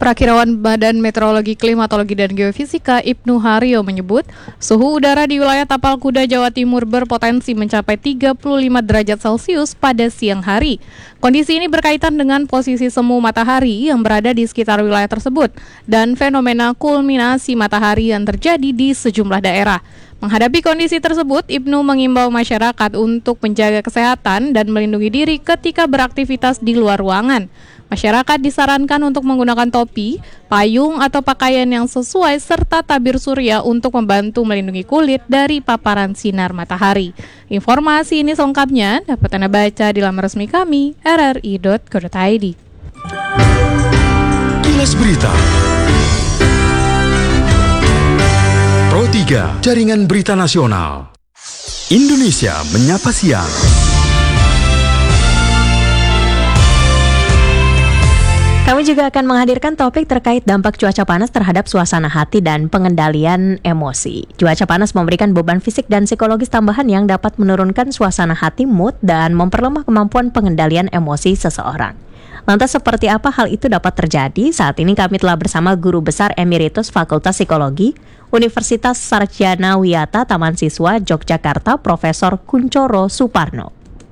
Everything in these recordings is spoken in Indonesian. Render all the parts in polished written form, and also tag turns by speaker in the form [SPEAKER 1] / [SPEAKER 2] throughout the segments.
[SPEAKER 1] Prakirawan Badan Meteorologi, Klimatologi, dan Geofisika Ibnu Haryo menyebut suhu udara di wilayah Tapalkuda, Jawa Timur berpotensi mencapai 35 derajat Celcius pada siang hari. Kondisi ini berkaitan dengan posisi semu matahari yang berada di sekitar wilayah tersebut dan fenomena kulminasi matahari yang terjadi di sejumlah daerah. Menghadapi kondisi tersebut, Ibnu mengimbau masyarakat untuk menjaga kesehatan dan melindungi diri ketika beraktivitas di luar ruangan. Masyarakat disarankan untuk menggunakan topi, payung atau pakaian yang sesuai serta tabir surya untuk membantu melindungi kulit dari paparan sinar matahari. Informasi ini selengkapnya dapat Anda baca di laman resmi kami rri.co.id.
[SPEAKER 2] Kilas Berita Pro 3, Jaringan Berita Nasional. Indonesia Menyapa Siang.
[SPEAKER 3] Kami juga akan menghadirkan topik terkait dampak cuaca panas terhadap suasana hati dan pengendalian emosi. Cuaca panas memberikan beban fisik dan psikologis tambahan yang dapat menurunkan suasana hati, mood, dan memperlemah kemampuan pengendalian emosi seseorang. Lantas seperti apa hal itu dapat terjadi? Saat ini kami telah bersama Guru Besar Emeritus Fakultas Psikologi Universitas Sarjana Wiyata Taman Siswa Yogyakarta, Profesor Kuncoro Suparno.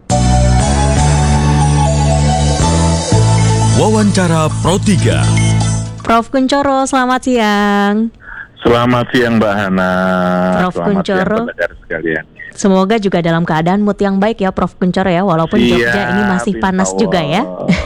[SPEAKER 2] Wawancara Pro 3.
[SPEAKER 3] Prof. Kuncoro, selamat siang.
[SPEAKER 4] Selamat siang Mbak Hana.
[SPEAKER 3] Prof.
[SPEAKER 4] Selamat
[SPEAKER 3] Kuncoro,
[SPEAKER 4] siang pendengar sekalian.
[SPEAKER 3] Semoga juga dalam keadaan mood yang baik ya Prof. Kuncoro ya, walaupun Jogja ini masih panas juga ya.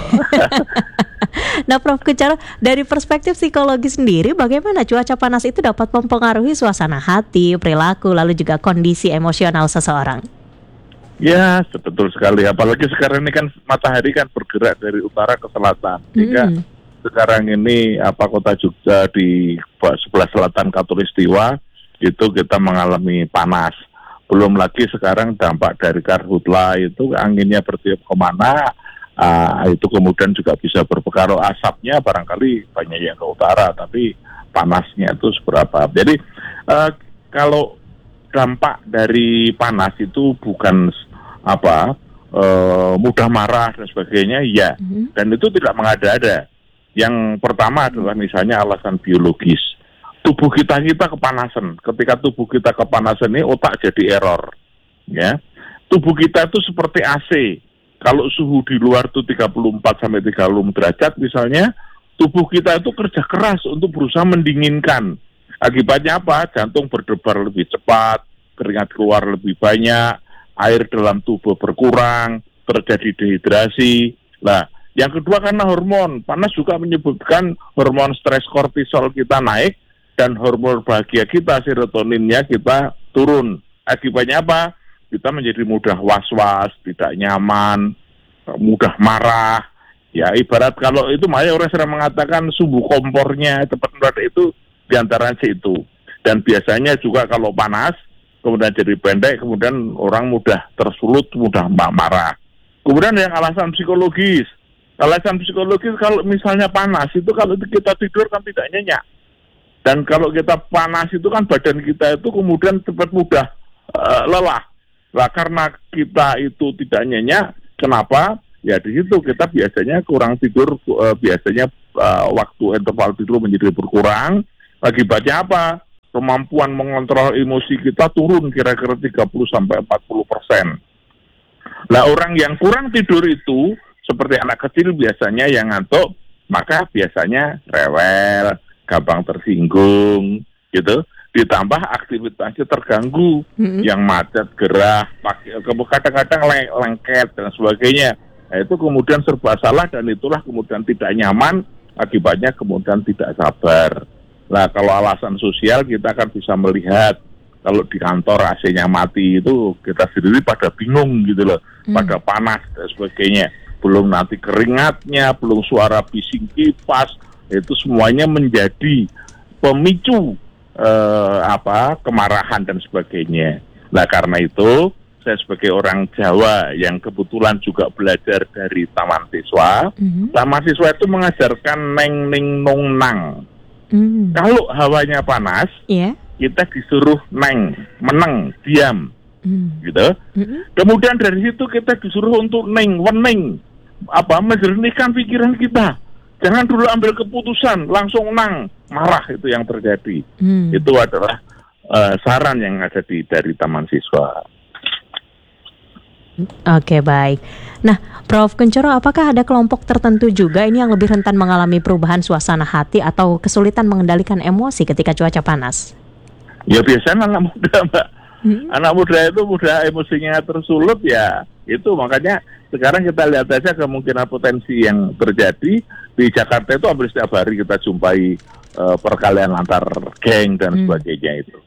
[SPEAKER 3] Nah Prof. Kuncoro, dari perspektif psikologi sendiri, bagaimana cuaca panas itu dapat mempengaruhi suasana hati, perilaku, lalu juga kondisi emosional seseorang?
[SPEAKER 4] Ya, betul sekali. Apalagi sekarang ini kan matahari kan bergerak dari utara ke selatan. Sehingga sekarang ini kota Jogja di sebelah selatan Katulistiwa itu kita mengalami panas. Belum lagi sekarang dampak dari karhutla itu anginnya bertiup kemana, itu kemudian juga bisa berpengaruh. Asapnya barangkali banyak yang ke utara, tapi panasnya itu seberapa. Jadi kalau dampak dari panas itu bukan mudah marah dan sebagainya, ya. Dan itu tidak mengada-ada. Yang pertama adalah misalnya alasan biologis. Tubuh kita kepanasan. Ketika tubuh kita kepanasan ini otak jadi error. Ya. Tubuh kita itu seperti AC. Kalau suhu di luar itu 34 sampai 36 derajat misalnya, tubuh kita itu kerja keras untuk berusaha mendinginkan. Akibatnya apa? Jantung berdebar lebih cepat, keringat keluar lebih banyak, air dalam tubuh berkurang, terjadi dehidrasi. Nah, yang kedua karena hormon. Panas juga menyebabkan hormon stres kortisol kita naik dan hormon bahagia kita, serotoninnya kita turun. Akibatnya apa? Kita menjadi mudah was-was, tidak nyaman, mudah marah. Ya, ibarat kalau itu makanya orang sering mengatakan sumbu kompornya tempat berada itu diantaranya itu. Dan biasanya juga kalau panas kemudian jadi pendek, kemudian orang mudah tersulut, mudah marah. Kemudian yang alasan psikologis. Alasan psikologis kalau misalnya panas itu kalau kita tidur kan tidak nyenyak. Dan kalau kita panas itu kan badan kita itu kemudian cepat mudah lelah. Nah, karena kita itu tidak nyenyak, kenapa? Ya di situ kita biasanya kurang tidur, biasanya waktu interval tidur menjadi berkurang. Akibatnya apa? Kemampuan mengontrol emosi kita turun kira-kira 30-40%. Nah, orang yang kurang tidur itu seperti anak kecil biasanya yang ngantuk, maka biasanya rewel, gampang tersinggung, gitu. Ditambah aktivitasnya terganggu, yang macet, gerah, kadang-kadang lengket dan sebagainya. Nah, itu kemudian serba salah dan itulah kemudian tidak nyaman, akibatnya kemudian tidak sabar. Nah, kalau alasan sosial kita akan bisa melihat kalau di kantor AC-nya mati itu kita sendiri pada bingung gitu loh, pada panas dan sebagainya. Belum nanti keringatnya, belum suara bising kipas, itu semuanya menjadi pemicu kemarahan dan sebagainya. Nah, karena itu saya sebagai orang Jawa yang kebetulan juga belajar dari Taman Siswa, Taman Siswa itu mengajarkan neng ning nong nang. Kalau hawanya panas, kita disuruh meneng, diam, gitu. Kemudian dari situ kita disuruh untuk wening, menjernihkan pikiran kita. Jangan dulu ambil keputusan, langsung marah itu yang terjadi. Itu adalah saran yang ada dari Taman Siswa.
[SPEAKER 3] Oke, baik. Nah, Prof. Kuncoro, apakah ada kelompok tertentu juga ini yang lebih rentan mengalami perubahan suasana hati atau kesulitan mengendalikan emosi ketika cuaca panas?
[SPEAKER 4] Ya biasanya anak muda, Mbak. Anak muda itu mudah emosinya tersulut ya. Itu makanya sekarang kita lihat aja kemungkinan potensi yang terjadi di Jakarta itu hampir setiap hari kita jumpai perkelahian antar geng dan sebagainya itu.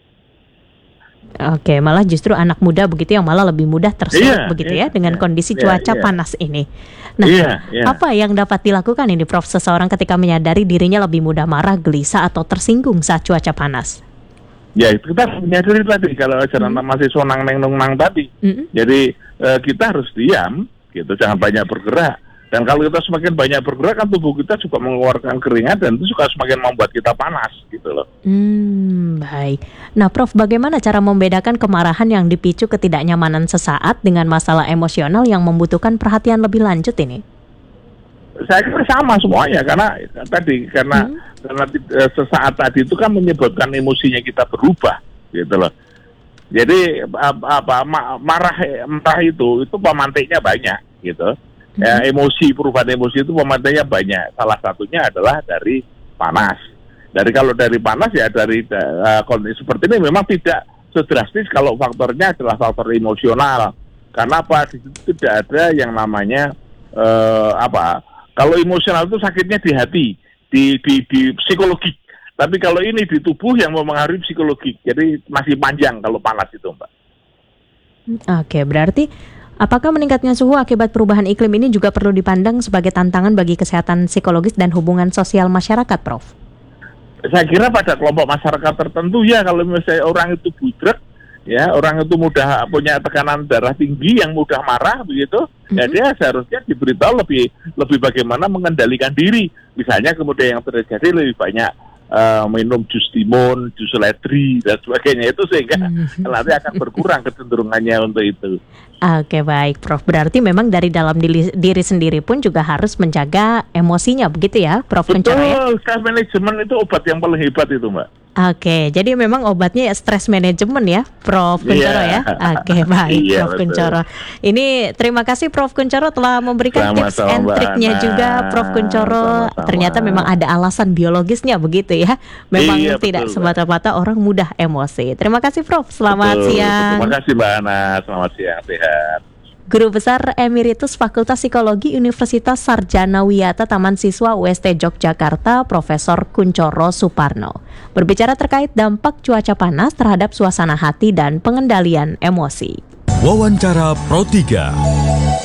[SPEAKER 3] Oke, malah justru anak muda begitu yang malah lebih mudah tersulut dengan kondisi cuaca panas ini. Nah, apa yang dapat dilakukan ini, Prof, seseorang ketika menyadari dirinya lebih mudah marah, gelisah atau tersinggung saat cuaca panas?
[SPEAKER 4] Ya, itu kita menyadari tadi kalau ajaran mahasiswa nang tadi. Jadi kita harus diam, gitu, jangan banyak bergerak. Dan kalau kita semakin banyak bergerak kan tubuh kita juga mengeluarkan keringat dan itu juga semakin membuat kita panas, gitu loh.
[SPEAKER 3] Baik. Nah, Prof, bagaimana cara membedakan kemarahan yang dipicu ketidaknyamanan sesaat dengan masalah emosional yang membutuhkan perhatian lebih lanjut ini?
[SPEAKER 4] Saya kira sama semuanya karena sesaat tadi itu kan menyebabkan emosinya kita berubah, gitu loh. Jadi marah itu pemantiknya banyak, gitu. Ya, perubahan emosi itu pemantiknya banyak. Salah satunya adalah dari panas. Kalau dari panas ya dari kondisi seperti ini memang tidak sedrastis kalau faktornya adalah faktor emosional. Karena apa? Di situ tidak ada yang namanya kalau emosional itu sakitnya di hati, di psikologi. Tapi kalau ini di tubuh yang mempengaruhi psikologi. Jadi masih panjang kalau panas itu, Mbak.
[SPEAKER 3] Oke, berarti apakah meningkatnya suhu akibat perubahan iklim ini juga perlu dipandang sebagai tantangan bagi kesehatan psikologis dan hubungan sosial masyarakat, Prof?
[SPEAKER 4] Saya kira pada kelompok masyarakat tertentu ya, kalau misalnya orang itu budrek, ya orang itu mudah punya tekanan darah tinggi, yang mudah marah begitu, ya dia seharusnya diberitahu lebih bagaimana mengendalikan diri. Misalnya kemudian yang terjadi lebih banyak minum jus timun, jus seledri dan sebagainya itu sehingga nanti akan berkurang kecenderungannya untuk itu.
[SPEAKER 3] Oke, baik, Prof. Berarti memang dari dalam diri sendiri pun juga harus menjaga emosinya, begitu ya, Prof. Kuncoro ya?
[SPEAKER 4] Betul, stress management itu obat yang paling hebat itu, Mbak.
[SPEAKER 3] Oke, jadi memang obatnya ya stress management ya, Prof. Kuncoro ya. Oke, baik, Prof. Kuncoro. Ini terima kasih Prof. Kuncoro telah memberikan tips and triknya juga, Prof. Kuncoro. Ternyata memang ada alasan biologisnya begitu ya. Memang tidak semata-mata orang mudah emosi. Terima kasih, Prof. Selamat siang.
[SPEAKER 4] Terima kasih, Mbak Ana. Selamat siang, sehat.
[SPEAKER 3] Guru Besar Emeritus Fakultas Psikologi Universitas Sarjana Wiyata Taman Siswa UST Yogyakarta, Profesor Kuncoro Suparno, berbicara terkait dampak cuaca panas terhadap suasana hati dan pengendalian emosi.
[SPEAKER 2] Wawancara Pro 3.